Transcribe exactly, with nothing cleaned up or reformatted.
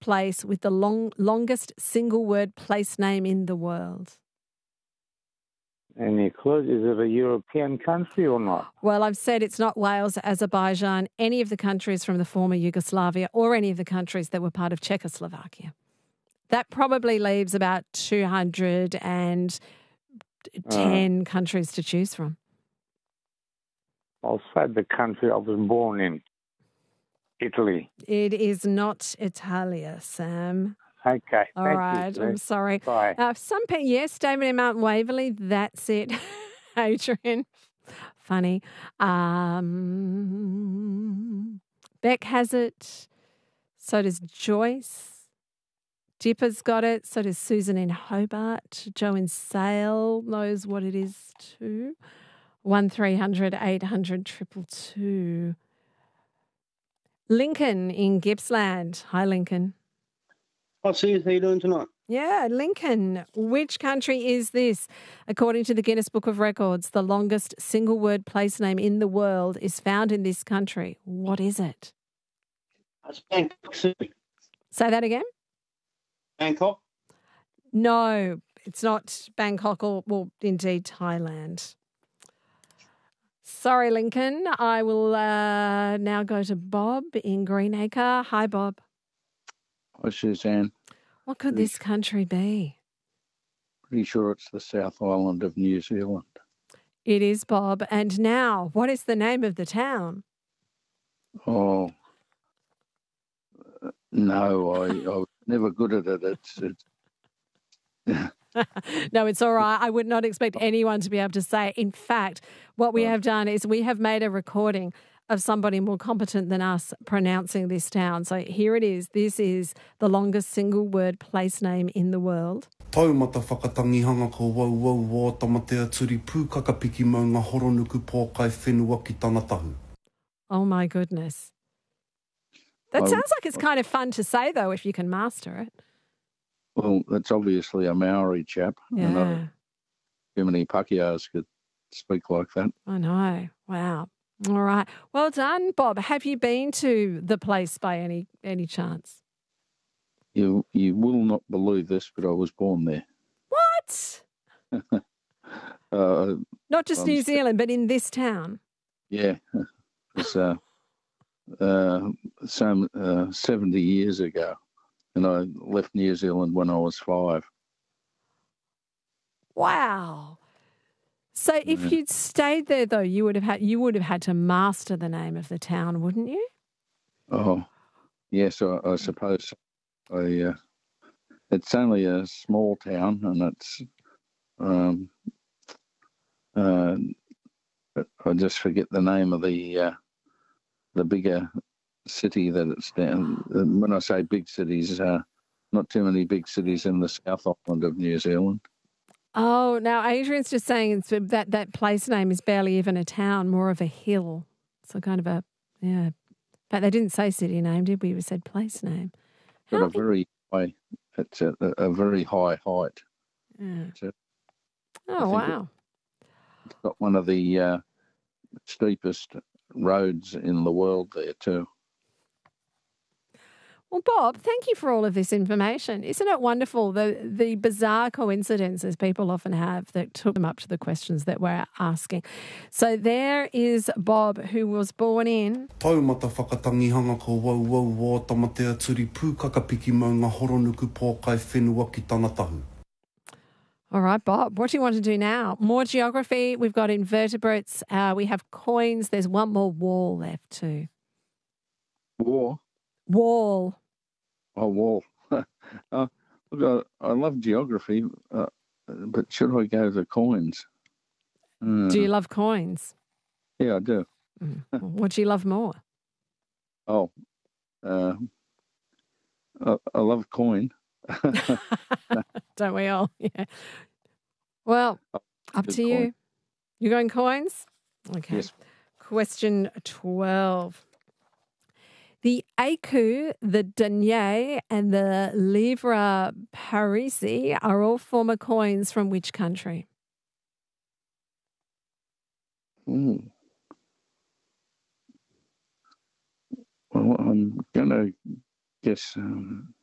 place with the long, longest single-word place name in the world? Any clues? Is it a European country or not? Well, I've said it's not Wales, Azerbaijan, any of the countries from the former Yugoslavia, or any of the countries that were part of Czechoslovakia. That probably leaves about two hundred ten uh, countries to choose from. I'll say the country I was born in, Italy. It is not Italia, Sam. Okay. All thank right. you, I'm sorry. Bye. Uh, some pe- yes, David in Mount Waverley. That's it. Adrian. Funny. Um, Beck has it. So does Joyce. Dipper's got it. So does Susan in Hobart. Joe in Sale knows what it is too. One three hundred eight hundred triple two. Lincoln in Gippsland. Hi, Lincoln. Hi, Suze. How you doing tonight? Yeah, Lincoln. Which country is this? According to the Guinness Book of Records, the longest single-word place name in the world is found in this country. What is it? That's Bangkok City. Say that again? Bangkok? No, it's not Bangkok or, well, indeed Thailand. Sorry, Lincoln. I will uh, now go to Bob in Greenacre. Hi, Bob. Hi, Suzanne. What could pretty, this country be? Pretty sure it's the South Island of New Zealand. It is, Bob. And now, what is the name of the town? Oh, no, I, I was never good at it. It's, it's No, it's all right. I would not expect anyone to be able to say. In fact, what we have done is we have made a recording of somebody more competent than us pronouncing this town. So here it is. This is the longest single word place name in the world. Taumata whakatangihanga ko wau wau wā tamatea turi pūkaka piki mau ngā horonuku pōkai whenua ki tāna tahu. Oh my goodness. That Well, sounds like it's kind of fun to say though if you can master it. Well, that's obviously a Maori chap. Yeah. And not too many Pakeas could speak like that. I know. Wow. All right. Well done, Bob. Have you been to the place by any any chance? You you will not believe this, but I was born there. What? uh, Not just I'm New st- Zealand, but in this town. Yeah. It's uh, uh, some uh, seventy years ago, and I left New Zealand when I was five. Wow. So if Yeah. you'd stayed there though, you would have had you would have had to master the name of the town, wouldn't you? Oh, yes, I, I suppose. I uh, it's only a small town, and it's um, uh, I just forget the name of the uh, the bigger city that it's down. When I say big cities, uh, not too many big cities in the South Island of New Zealand. Oh, now Adrian's just saying it's, that that place name is barely even a town, more of a hill. So kind of a, yeah. But they didn't say city name, did we? We said place name. But How a very high, it's a, a very high height. Yeah. It's a, Oh, I think wow. it's got one of the uh, steepest roads in the world there too. Well, Bob, thank you for all of this information. Isn't it wonderful, the the bizarre coincidences people often have that took them up to the questions that we're asking? So there is Bob, who was born in... Taumata whakatangihanga ko wau wau wā tamatea turi pūkaka piki mau ngā horonuku pōkai whenua ki tāna tahu. All right, Bob, what do you want to do now? More geography. We've got invertebrates. Uh, we have coins. There's one more wall left too. War. Wall. Oh, wall. uh, look, I, I love geography, uh, but should I go to coins? Uh, Do you love coins? Yeah, I do. Mm. What do you love more? Oh, uh, I, I love coin. Don't we all? Yeah. Well, up Good to coin. you. You going coins? Okay. Yes. Question twelve. The écu, the denier, and the livre parisis are all former coins from which country? Ooh. Well, I'm going to guess um,